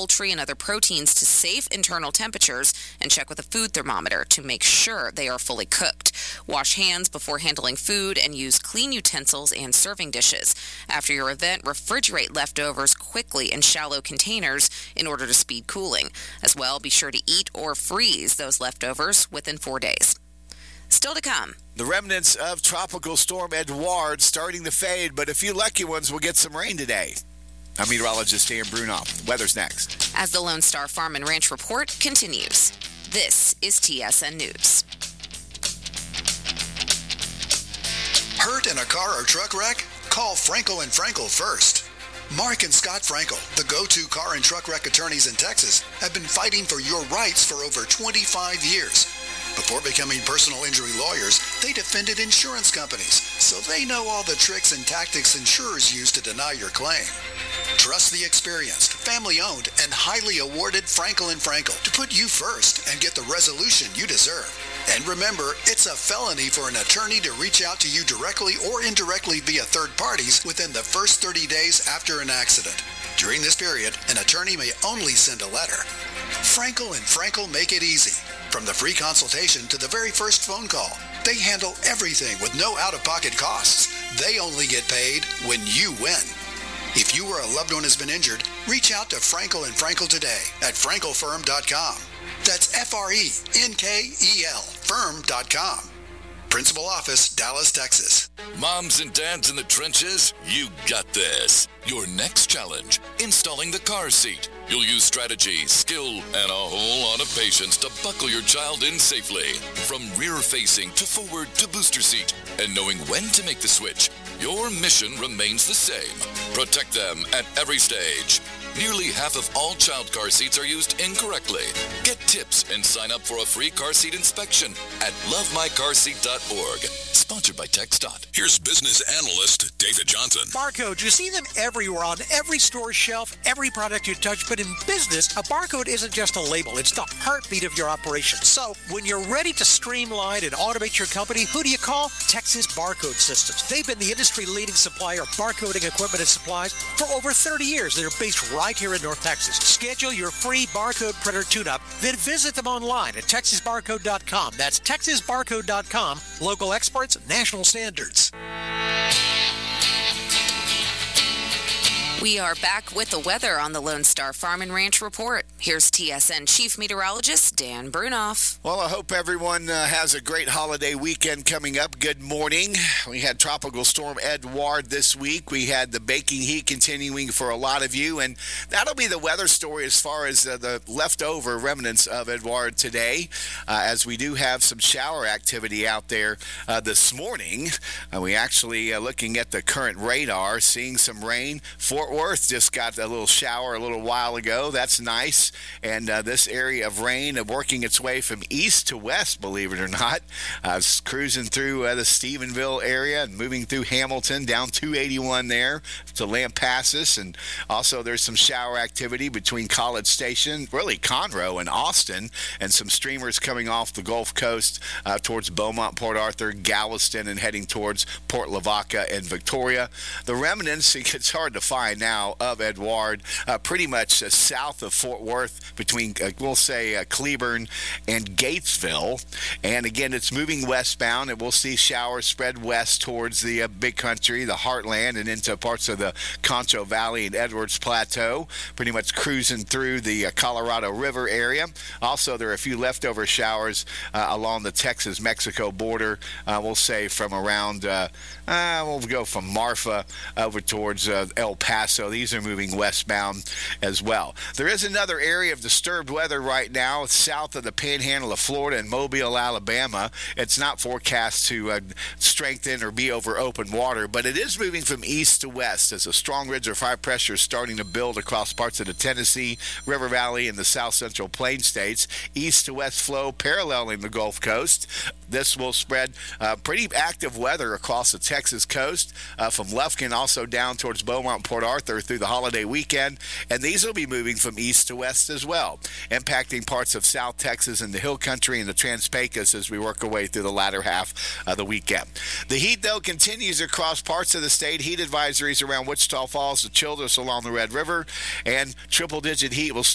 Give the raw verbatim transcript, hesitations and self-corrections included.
poultry and other proteins to safe internal temperatures and check with a food thermometer to make sure they are fully cooked. Wash hands before handling food and use clean utensils and serving dishes. After your event, refrigerate leftovers quickly in shallow containers in order to speed cooling. As well, be sure to eat or freeze those leftovers within four days. Still to come. The remnants of Tropical Storm Edouard starting to fade, but a few lucky ones will get some rain today. I'm meteorologist Dan Brunoff. Weather's next. As the Lone Star Farm and Ranch Report continues, this is T S N News. Hurt in a car or truck wreck? Call Frankel and Frankel first. Mark and Scott Frankel, the go-to car and truck wreck attorneys in Texas, have been fighting for your rights for over twenty-five years. Before becoming personal injury lawyers, they defended insurance companies, so they know all the tricks and tactics insurers use to deny your claim. Trust the experienced, family-owned, and highly awarded Frankel and Frankel to put you first and get the resolution you deserve. And remember, it's a felony for an attorney to reach out to you directly or indirectly via third parties within the first thirty days after an accident. During this period, an attorney may only send a letter. Frankel and Frankel make it easy. From the free consultation to the very first phone call, they handle everything with no out-of-pocket costs. They only get paid when you win. If you or a loved one has been injured, reach out to Frankel and Frankel today at frankel firm dot com. That's F R E N K E L firm dot com. Principal office, Dallas, Texas. Moms and dads in the trenches, you got this. Your next challenge, installing the car seat. You'll use strategy, skill, and a whole lot of patience to buckle your child in safely. From rear-facing to forward to booster seat. And knowing when to make the switch, your mission remains the same. Protect them at every stage. Nearly half of all child car seats are used incorrectly. Get tips and sign up for a free car seat inspection at love my car seat dot org. Sponsored by TxDOT. Here's business analyst David Johnson. Barcode, you see them everywhere on every store shelf, every product you touch. But in business, a barcode isn't just a label. It's the heartbeat of your operation. So when you're ready to streamline and automate your company, who do you call? Texas Barcode Systems. They've been the industry-leading supplier of barcoding equipment and supplies for over thirty years. They're based right here in North Texas. Schedule your free barcode printer tune-up, then visit them online at texas barcode dot com. That's texas barcode dot com. Local experts, national standards. We are back with the weather on the Lone Star Farm and Ranch Report. Here's T S N Chief Meteorologist Dan Brunoff. Well, I hope everyone uh, has a great holiday weekend coming up. Good morning. We had Tropical Storm Edouard this week. We had the baking heat continuing for a lot of you, and that'll be the weather story as far as uh, the leftover remnants of Edouard today, uh, as we do have some shower activity out there uh, this morning. Uh, we actually, uh, looking at the current radar, seeing some rain. Fort Worth just got a little shower a little while ago. That's nice. And uh, this area of rain uh, working its way from east to west, believe it or not. Uh, it's cruising through uh, the Stephenville area and moving through Hamilton down two eighty-one there to Lampasas. And also there's some shower activity between College Station, really Conroe and Austin, and some streamers coming off the Gulf Coast uh, towards Beaumont, Port Arthur, Galveston, and heading towards Port Lavaca and Victoria. The remnants, it's hard to find now, of Edouard, uh, pretty much uh, south of Fort Worth between, uh, we'll say, uh, Cleburne and Gatesville. And again, it's moving westbound, and we'll see showers spread west towards the uh, big country, the heartland, and into parts of the Concho Valley and Edwards Plateau, pretty much cruising through the uh, Colorado River area. Also, there are a few leftover showers uh, along the Texas-Mexico border, uh, we'll say from around, uh, uh, we'll go from Marfa over towards uh, El Paso. These are moving westbound as well. There is another area of disturbed weather right now south of the panhandle of Florida and Mobile, Alabama. It's not forecast to uh, strengthen or be over open water, but it is moving from east to west as a strong ridge of high pressure is starting to build across parts of the Tennessee River Valley and the south central plain states. East to west flow paralleling the Gulf Coast. This will spread uh, pretty active weather across the Texas coast uh, from Lufkin also down towards Beaumont, Port Arthur through the holiday weekend. And these will be moving from east to west as well, impacting parts of South Texas and the Hill Country and the Trans-Pecos as we work our way through the latter half of the weekend. The heat, though, continues across parts of the state. Heat advisories around Wichita Falls to Childress along the Red River, and triple-digit heat will